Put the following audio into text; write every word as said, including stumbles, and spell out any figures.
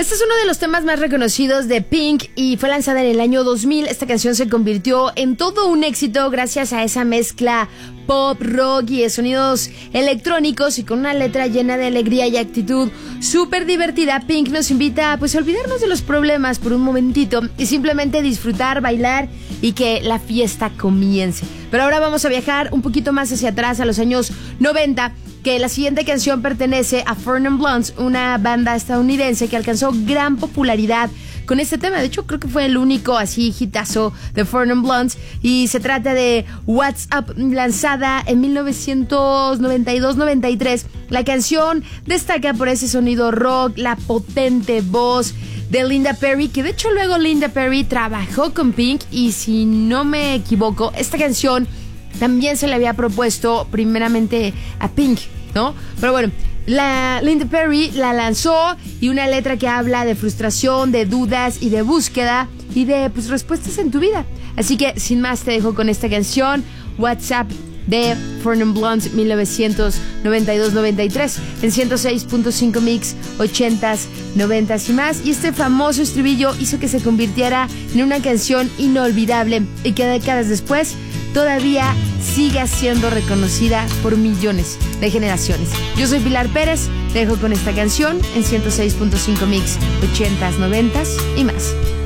Este es uno de los temas más reconocidos de Pink y fue lanzada en el año dos mil. Esta canción se convirtió en todo un éxito gracias a esa mezcla pop, rock y de sonidos electrónicos, y con una letra llena de alegría y actitud súper divertida. Pink nos invita pues a olvidarnos de los problemas por un momentito y simplemente disfrutar, bailar y que la fiesta comience. Pero ahora vamos a viajar un poquito más hacia atrás, a los años noventa, que la siguiente canción pertenece a Four Non Blondes, una banda estadounidense que alcanzó gran popularidad con este tema. De hecho, creo que fue el único así hitazo de Four Non Blondes, y se trata de What's Up, lanzada en mil novecientos noventa y dos noventa y tres. La canción destaca por ese sonido rock, la potente voz de Linda Perry, que de hecho luego Linda Perry trabajó con Pink, y si no me equivoco, esta canción también se le había propuesto primeramente a Pink, ¿no? Pero bueno, la Linda Perry la lanzó, y una letra que habla de frustración, de dudas y de búsqueda y de pues respuestas en tu vida. Así que sin más te dejo con esta canción, What's Up, de Four Non Blondes, mil novecientos noventa y dos noventa y tres, en ciento seis punto cinco Mix, ochentas, noventas y más. Y este famoso estribillo hizo que se convirtiera en una canción inolvidable y que décadas después todavía siga siendo reconocida por millones de generaciones. Yo soy Pilar Pérez, te dejo con esta canción en ciento seis punto cinco Mix, ochentas, noventas y más.